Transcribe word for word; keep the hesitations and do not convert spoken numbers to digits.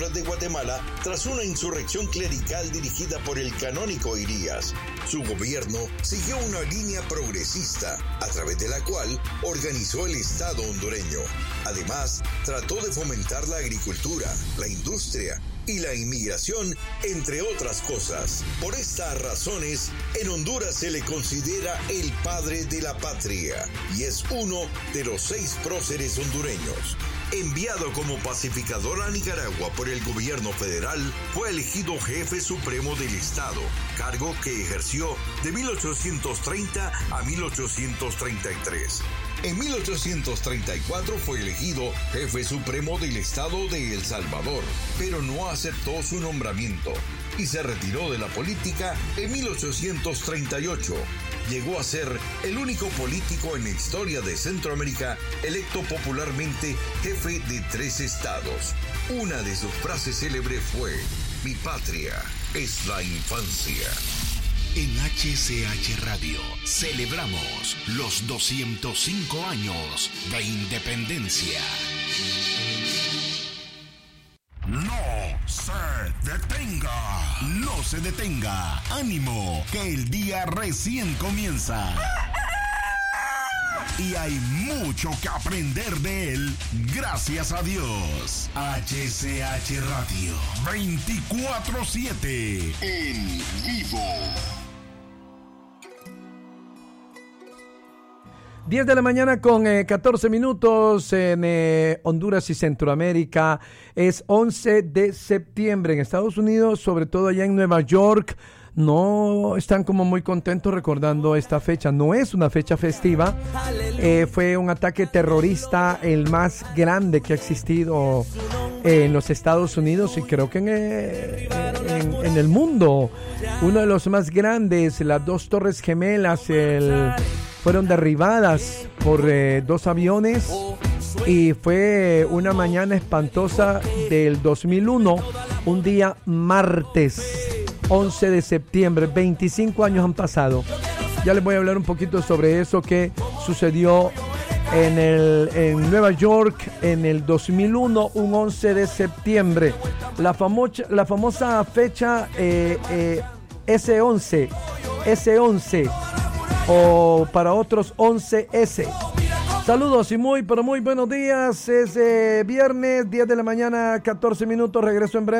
Honduras de Guatemala tras una insurrección clerical dirigida por el canónigo Irías. Su gobierno siguió una línea progresista, a través de la cual organizó el Estado hondureño. Además, trató de fomentar la agricultura, la industria y la inmigración, entre otras cosas. Por estas razones, en Honduras se le considera el padre de la patria y es uno de los seis próceres hondureños. Enviado como pacificador a Nicaragua por el gobierno federal, fue elegido jefe supremo del Estado, cargo que ejerció de mil ochocientos treinta a mil ochocientos treinta y tres. En mil ochocientos treinta y cuatro fue elegido jefe supremo del Estado de El Salvador, pero no aceptó su nombramiento y se retiró de la política en mil ochocientos treinta y ocho. Llegó a ser el único político en la historia de Centroamérica electo popularmente jefe de tres estados. Una de sus frases célebres fue: "Mi patria es la infancia". En H C H Radio celebramos los doscientos cinco años de independencia. No se detenga, no se detenga. Ánimo, que el día recién comienza. Y hay mucho que aprender de él, gracias a Dios. H C H Radio veinticuatro siete en vivo. diez de la mañana con eh, catorce minutos en eh, Honduras y Centroamérica. Es once de septiembre en Estados Unidos, sobre todo allá en Nueva York. No están como muy contentos recordando esta fecha. No es una fecha festiva. Eh, fue un ataque terrorista, el más grande que ha existido en los Estados Unidos y creo que en, eh, en, en el mundo. Uno de los más grandes, las dos Torres Gemelas, el... fueron derribadas por eh, dos aviones y fue una mañana espantosa del dos mil uno, un día martes, once de septiembre, veinticinco años han pasado. Ya les voy a hablar un poquito sobre eso que sucedió en, el, en Nueva York en el dos mil uno, un once de septiembre. La, famosa, la famosa fecha eh, eh, ese once, ese once. O para otros once ese. Saludos y muy, pero muy buenos días. Es eh, viernes, diez de la mañana, catorce minutos. Regreso en breve.